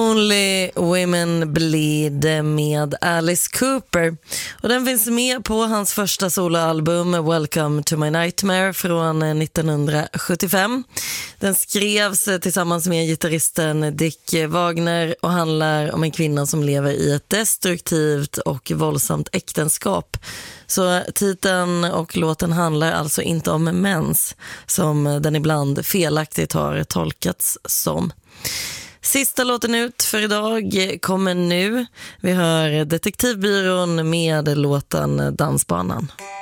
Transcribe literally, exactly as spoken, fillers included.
Only Women Bleed med Alice Cooper. Och den finns med på hans första soloalbum Welcome to My Nightmare från nittonhundrasjuttiofem. Den skrevs tillsammans med gitarristen Dick Wagner och handlar om en kvinna som lever i ett destruktivt och våldsamt äktenskap. Så titeln och låten handlar alltså inte om mens, som den ibland felaktigt har tolkats som. Sista låten ut för idag kommer nu. Vi hör Detektivbyrån med låten Dansbanan.